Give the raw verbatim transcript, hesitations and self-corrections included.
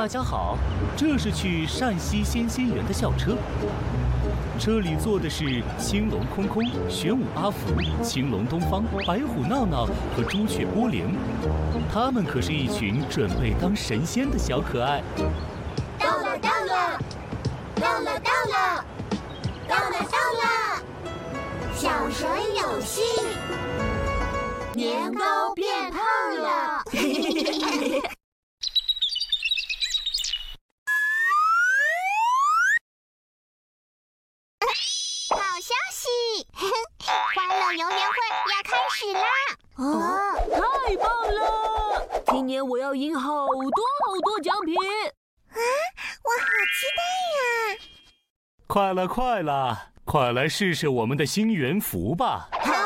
大家好，这是去陕西仙仙园的校车。车里坐的是青龙空空、玄武阿福、青龙东方、白虎闹闹和朱雀波莲，他们可是一群准备当神仙的小可爱。 到了，到了，到了，到了，到了，到了！小神有信，年糕变胖了。 好消息！欢乐游园会要开始啦！ 哦，太棒了！今年我要赢好多好多奖品！ 啊，我好期待呀！ 快了，快了，快来试试我们的新园服吧！ 好。